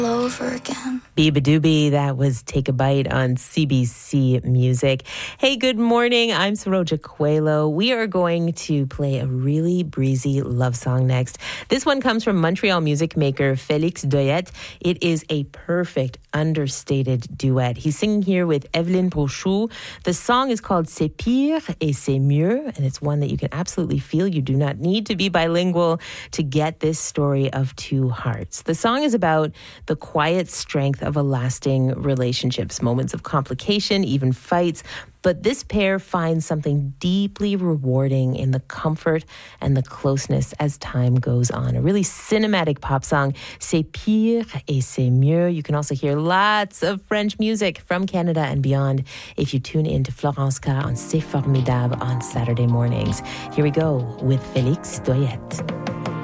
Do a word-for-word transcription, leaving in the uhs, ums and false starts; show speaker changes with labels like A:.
A: over again.
B: Biba Doobie, that was Take a Bite on C B C Music. Hey, good morning. I'm Saroja Coelho. We are going to play a really breezy love song next. This one comes from Montreal music maker Félix Doyette. It is a perfect understated duet. He's singing here with Evelyne Brochu. The song is called C'est pire et c'est mieux, and it's one that you can absolutely feel. You do not need to be bilingual to get this story of two hearts. The song is about the quiet strength of a lasting relationships, moments of complication, even fights. But this pair finds something deeply rewarding in the comfort and the closeness as time goes on. A really cinematic pop song, C'est pire et c'est mieux. You can also hear lots of French music from Canada and beyond if you tune in to Florence K on C'est Formidable on Saturday mornings. Here we go with Félix Doyette.